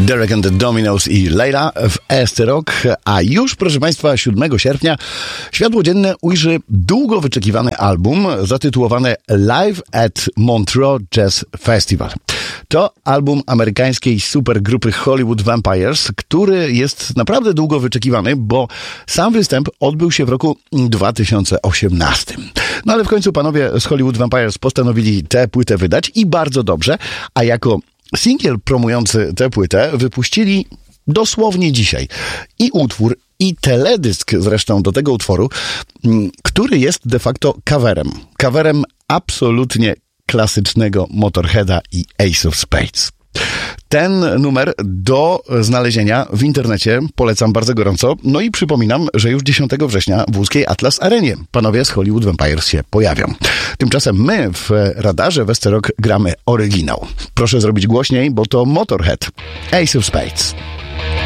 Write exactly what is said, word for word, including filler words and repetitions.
Derek and the Dominos i Layla w Ester Rock, a już, proszę Państwa, siódmego sierpnia światło dzienne ujrzy długo wyczekiwany album zatytułowany Live at Montreux Jazz Festival. To album amerykańskiej supergrupy Hollywood Vampires, który jest naprawdę długo wyczekiwany, bo sam występ odbył się w roku dwa tysiące osiemnastym. No ale w końcu panowie z Hollywood Vampires postanowili tę płytę wydać i bardzo dobrze, a jako singiel promujący tę płytę wypuścili dosłownie dzisiaj i utwór, i teledysk zresztą do tego utworu, który jest de facto coverem. Coverem absolutnie klasycznego Motorheada i Ace of Spades. Ten numer do znalezienia w internecie polecam bardzo gorąco. No i przypominam, że już dziesiątego września w łódzkiej Atlas Arenie panowie z Hollywood Vampires się pojawią. Tymczasem my w radarze w Ester Rock gramy oryginał. Proszę zrobić głośniej, bo to Motorhead, Ace of Spades.